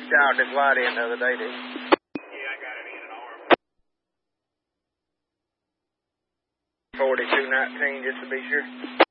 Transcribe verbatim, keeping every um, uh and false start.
dialed this light in the other day, didn't you? Yeah, I got it in an arm. forty-two nineteen, just to be sure.